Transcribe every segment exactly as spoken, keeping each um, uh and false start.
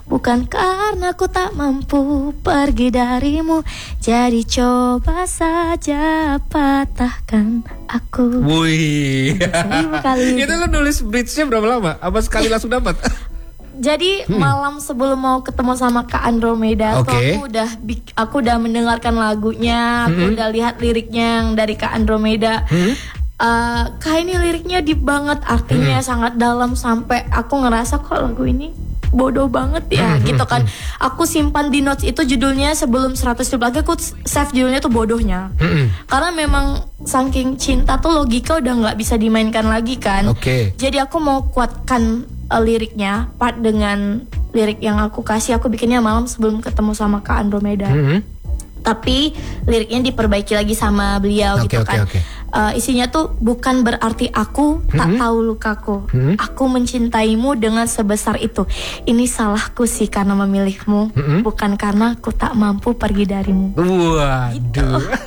Bukan karena ku tak mampu pergi darimu, jadi coba saja patahkan aku. Wih. Kali Itu lo nulis bridge-nya berapa lama? Apa sekali langsung dapat? Jadi hmm. malam sebelum mau ketemu sama Kak Andromeda, okay. tuh aku udah aku udah mendengarkan lagunya, aku hmm. udah lihat liriknya yang dari Kak Andromeda. Hmm. Uh, Kak, ini liriknya deep banget, artinya hmm. sangat dalam, sampai aku ngerasa kok lagu ini bodoh banget ya, hmm. gitu kan. Aku simpan di notes itu judulnya sebelum seratus trip lagi, aku save judulnya tuh bodohnya. Hmm. Karena memang saking cinta tuh logika udah nggak bisa dimainkan lagi kan. Okay. Jadi aku mau kuatkan uh, liriknya, part dengan lirik yang aku kasih, aku bikinnya malam sebelum ketemu sama Kak Andromeda. Hmm. Tapi liriknya diperbaiki lagi sama beliau, okay, gitu kan. Okay, okay. Uh, isinya tuh bukan berarti aku tak mm-hmm. tahu lukaku. Mm-hmm. Aku mencintaimu dengan sebesar itu. Ini salahku sih karena memilihmu, mm-hmm. bukan karena aku tak mampu pergi darimu. Waduh. Gitu.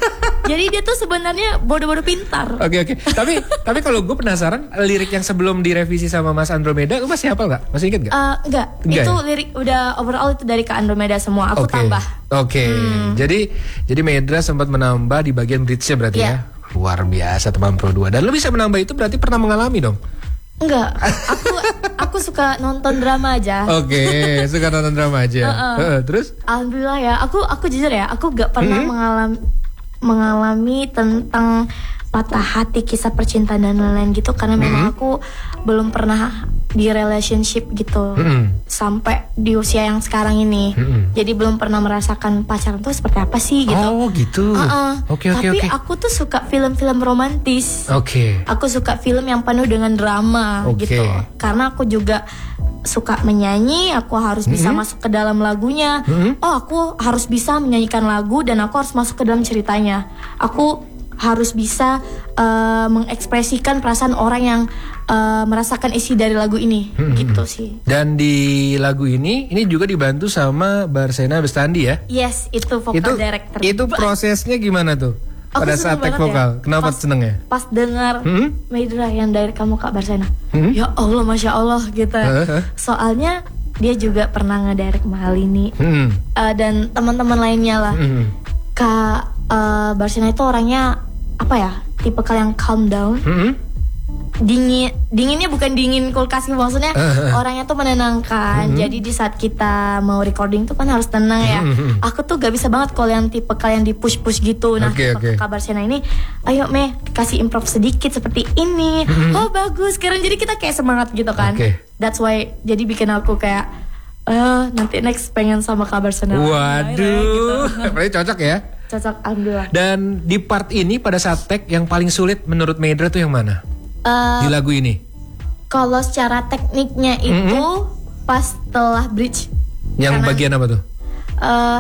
Jadi dia tuh sebenarnya bodoh-bodoh pintar. Oke okay, oke. Okay. Tapi tapi kalau gue penasaran, lirik yang sebelum direvisi sama Mas Andromeda, lu masih hafal nggak? Masih inget nggak? Uh, enggak. enggak. Itu ya? Lirik udah overall itu dari Kak Andromeda semua. Aku okay. tambah. Oke. Okay. Hmm. Jadi jadi Medra sempat menambah di bagian bridge-nya berarti yeah. ya. Luar biasa teman Pro dua. Dan lu bisa menambah itu berarti pernah mengalami dong? Enggak. Aku aku suka nonton drama aja. Oke, okay, suka nonton drama aja. Uh-uh. Uh, terus? Alhamdulillah ya. Aku aku jujur ya, aku gak pernah hmm? mengalami mengalami tentang patah hati, kisah percintaan dan lain-lain gitu, karena hmm? memang aku belum pernah di relationship gitu hmm. sampai di usia yang sekarang ini. Hmm. Jadi belum pernah merasakan pacaran tuh seperti apa sih gitu. Oh gitu. Uh-uh. Oke oke Tapi oke. aku tuh suka film-film romantis. Oke. Okay. Aku suka film yang penuh dengan drama okay. gitu. Karena aku juga suka menyanyi, aku harus bisa mm-hmm. masuk ke dalam lagunya. Mm-hmm. Oh, aku harus bisa menyanyikan lagu dan aku harus masuk ke dalam ceritanya. Aku harus bisa uh, mengekspresikan perasaan orang yang uh, merasakan isi dari lagu ini, mm-hmm. gitu sih. Dan di lagu ini, ini juga dibantu sama Barsena Bestandi ya? Yes, itu vokal itu, director. Itu prosesnya gimana tuh? Aku pada saat take vokal, ya. Kenapa pas, seneng ya? Pas dengar hmm? Medra yang dari kamu Kak Barsena, hmm? ya Allah, Masya Allah gitu. Uh-huh. Soalnya dia juga pernah ngedirect Mahalini hmm. uh, dan teman-teman lainnya lah. Hmm. Kak uh, Barsena itu orangnya apa ya? Tipe kalian calm down. Hmm. Dingin, dinginnya bukan dingin kulkas, maksudnya uh, uh. orangnya tuh menenangkan. Mm-hmm. Jadi di saat kita mau recording tuh kan harus tenang ya. Mm-hmm. Aku tuh gak bisa banget kalau yang tipe kalian di push push gitu. Nah, okay, tipe okay. Kak Barsena ini, ayo Meh kasih improv sedikit seperti ini. Mm-hmm. Oh bagus, sekarang jadi kita kayak semangat gitu kan. Okay. That's why jadi bikin aku kayak uh, nanti next pengen sama Kak Barsena. Waduh, gitu. Berarti cocok ya? Cocok, alhamdulillah. Dan di part ini pada saat take yang paling sulit menurut Medra tuh yang mana? Uh, di lagu ini? Kalau secara tekniknya itu mm-hmm. pas setelah bridge. Yang karena, bagian apa tuh? Uh,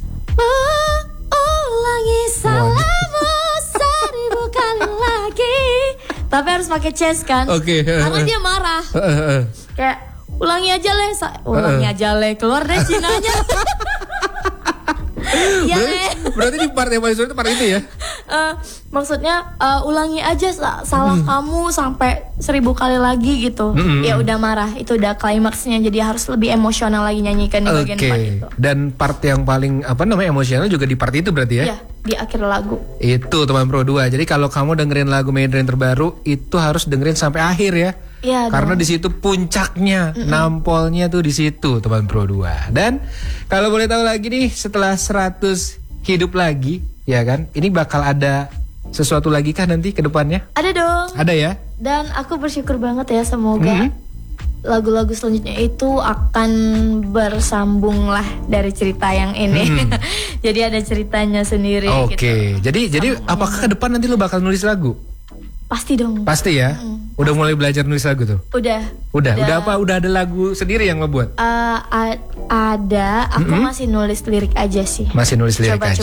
ulangi salahmu seribu kali lagi. Tapi harus pakai chest kan? Oke. Okay. Karena dia marah. Uh, uh, uh. Kayak ulangi aja le, ulangi uh, uh. aja le, keluar deh Cinanya. Ya, berarti, berarti di part yang paling sulit itu part itu ya? Uh, maksudnya uh, ulangi aja salah hmm. kamu sampai seribu kali lagi gitu. Hmm. Ya udah marah, itu udah klimaksnya, jadi harus lebih emosional lagi nyanyikan di okay. bagian part itu. Dan part yang paling apa namanya emosional juga di part itu berarti ya? Iya, di akhir lagu. Itu teman Pro dua. Jadi kalau kamu dengerin lagu Medra yang terbaru itu harus dengerin sampai akhir ya. Ya, karena di situ puncaknya, Mm-mm. nampolnya tuh di situ teman Pro dua. Dan kalau boleh tahu lagi nih, setelah seratus hidup lagi, ya kan? Ini bakal ada sesuatu lagi kah nanti ke depannya? Ada dong. Ada ya? Dan aku bersyukur banget ya, semoga mm-hmm. lagu-lagu selanjutnya itu akan bersambung lah dari cerita yang ini. Mm-hmm. Jadi ada ceritanya sendiri. Oke. Okay. Gitu. Jadi jadi apakah ke depan nanti lo bakal nulis lagu? Pasti dong. Pasti ya? Mm, udah pasti. Mulai belajar nulis lagu tuh? Udah. Udah? Udah, udah apa? Udah ada lagu sendiri yang lo buat? Uh, a- ada, aku mm-hmm. masih nulis lirik aja sih. Masih nulis lirik coba, aja?